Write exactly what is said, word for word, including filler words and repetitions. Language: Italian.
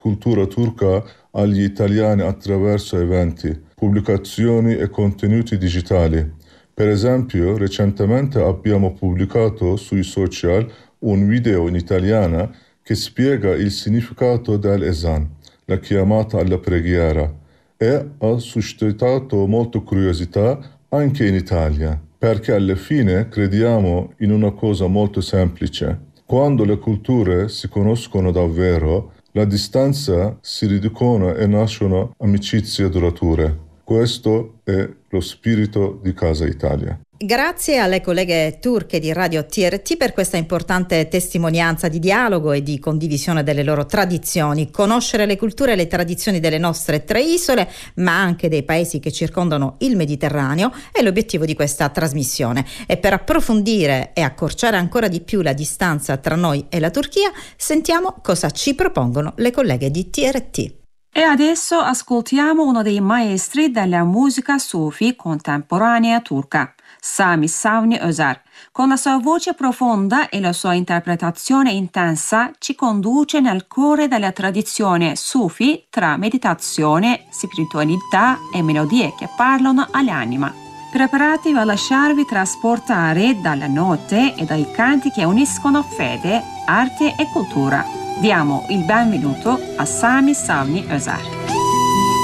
cultura turca agli italiani attraverso eventi, pubblicazioni e contenuti digitali. Per esempio, recentemente abbiamo pubblicato sui social un video in italiano che spiega il significato dell'Ezan, la chiamata alla preghiera, e ha suscitato molta curiosità anche in Italia, perché alla fine crediamo in una cosa molto semplice. Quando le culture si conoscono davvero, la distanza si riducono e nascono amicizie durature. Questo è lo spirito di Casa Italia. Grazie alle colleghe turche di Radio T R T per questa importante testimonianza di dialogo e di condivisione delle loro tradizioni. Conoscere le culture e le tradizioni delle nostre tre isole, ma anche dei paesi che circondano il Mediterraneo, è l'obiettivo di questa trasmissione. E per approfondire e accorciare ancora di più la distanza tra noi e la Turchia, sentiamo cosa ci propongono le colleghe di T R T. E adesso ascoltiamo uno dei maestri della musica sufi contemporanea turca, Sami Savni Özer. Con la sua voce profonda e la sua interpretazione intensa ci conduce nel cuore della tradizione sufi tra meditazione, spiritualità e melodie che parlano all'anima. Preparatevi a lasciarvi trasportare dalle note e dai canti che uniscono fede, arte e cultura. Diamo il benvenuto a Sami Savni Özer.